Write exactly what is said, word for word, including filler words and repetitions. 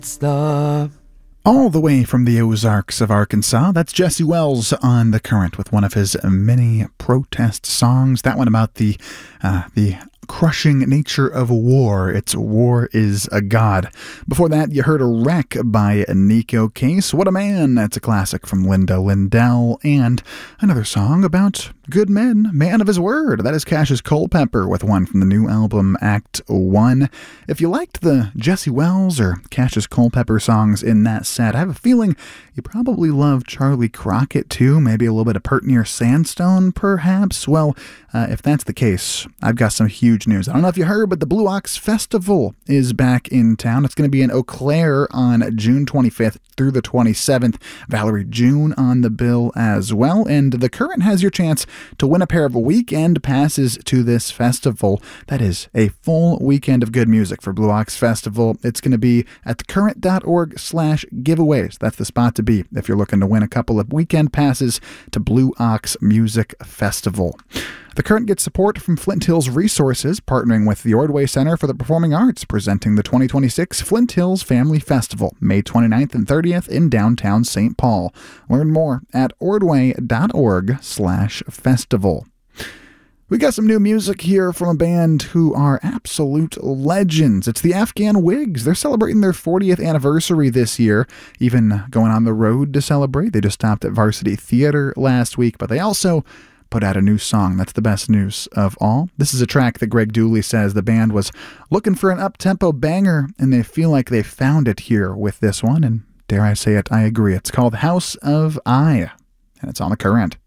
Stop. All the way from the Ozarks of Arkansas, that's Jesse Wells on The Current with one of his many protest songs. That one about the uh, the crushing nature of war. It's War is a God. Before that, you heard A Wreck by Nico Case. What a Man. That's a classic from Linda Lindell. And another song about good men, man of his word. That is Cassius Culpepper with one from the new album Act One. If you liked the Jesse Wells or Cassius Culpepper songs in that set, I have a feeling you probably love Charlie Crockett too. Maybe a little bit of Pert Near Sandstone, perhaps. Well, uh, if that's the case, I've got some huge news. I don't know if you heard, but the Blue Ox Festival is back in town. It's going to be in Eau Claire on June twenty-fifth through the twenty-seventh. Valerie June on the bill as well. And The Current has your chance to win a pair of weekend passes to this festival. That is a full weekend of good music for Blue Ox Festival. It's going to be at thecurrent.org slash giveaways. That's the spot to be if you're looking to win a couple of weekend passes to Blue Ox Music Festival. The Current gets support from Flint Hills Resources, partnering with the Ordway Center for the Performing Arts, presenting the twenty twenty-six Flint Hills Family Festival, May twenty-ninth and thirtieth in downtown Saint Paul. Learn more at ordway.org slash festival. We got some new music here from a band who are absolute legends. It's the Afghan Wigs. They're celebrating their fortieth anniversary this year, even going on the road to celebrate. They just stopped at Varsity Theater last week, but they also put out a new song. That's the best news of all. This is a track that Greg Dooley says the band was looking for an up-tempo banger, and they feel like they found it here with this one, and dare I say it, I agree. It's called House of I, and it's on The Current.